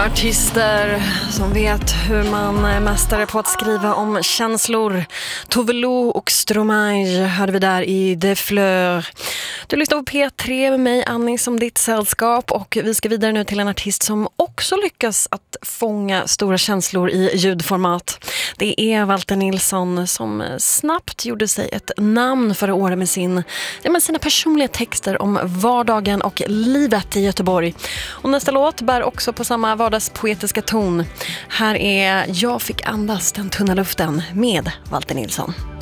artister som vet hur man är mästare på att skriva om känslor. Tove Lo och Stromae hörde vi där i Des Fleurs. Du lyssnar på P3 med mig, Annie, som ditt sällskap, och vi ska vidare nu till en artist som också lyckas att fånga stora känslor i ljudformat. Det är Walter Nilsson som snabbt gjorde sig ett namn förra året med sina personliga texter om vardagen och livet i Göteborg. Och nästa låt bär också på samma vardagspoetiska ton. Här är Jag fick andas den tunna luften med Walter Nilsson.